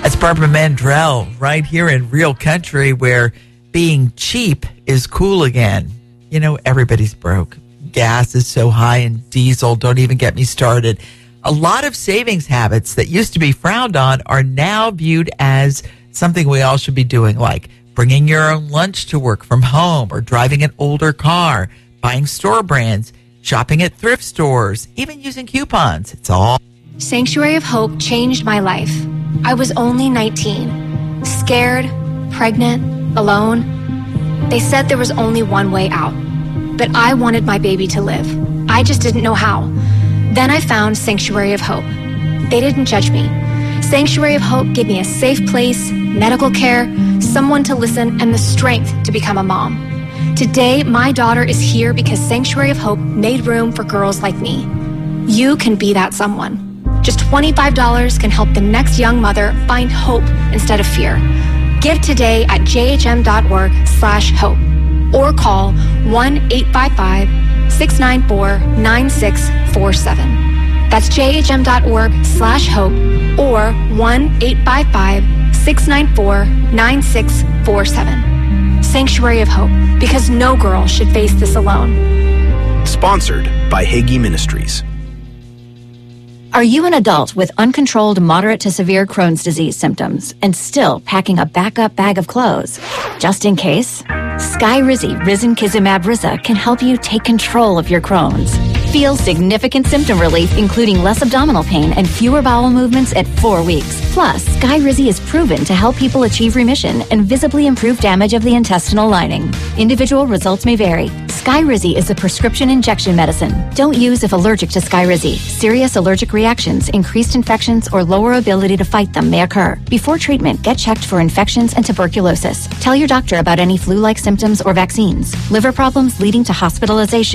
That's Barbara Mandrell right here in Real Country, where being cheap is cool again. You know, everybody's broke. Gas is so high and diesel, don't even get me started. A lot of savings habits that used to be frowned on are now viewed as something we all should be doing, like bringing your own lunch to work from home or driving an older car, buying store brands, shopping at thrift stores, even using coupons. It's all. Sanctuary of Hope changed my life. I was only 19, scared, pregnant, alone. They said there was only one way out, but I wanted my baby to live. I just didn't know how. Then I found Sanctuary of Hope. They didn't judge me. Sanctuary of Hope gave me a safe place, medical care, someone to listen, and the strength to become a mom. Today, my daughter is here because Sanctuary of Hope made room for girls like me. You can be that someone. Just $25 can help the next young mother find hope instead of fear. Give today at jhm.org/hope or call 1-855-694-9647. That's jhm.org/hope or 1-855-694-9647. Sanctuary of Hope, because no girl should face this alone. Sponsored by Hagee Ministries. Are you an adult with uncontrolled moderate to severe Crohn's disease symptoms and still packing a backup bag of clothes? Just in case, Skyrizi Risankizumab Riza can help you take control of your Crohn's. Feel significant symptom relief, including less abdominal pain and fewer bowel movements at 4 weeks. Plus, Skyrizi is proven to help people achieve remission and visibly improve damage of the intestinal lining. Individual results may vary. Skyrizi is a prescription injection medicine. Don't use if allergic to Skyrizi. Serious allergic reactions, increased infections, or lower ability to fight them may occur. Before treatment, get checked for infections and tuberculosis. Tell your doctor about any flu-like symptoms or vaccines. Liver problems leading to hospitalization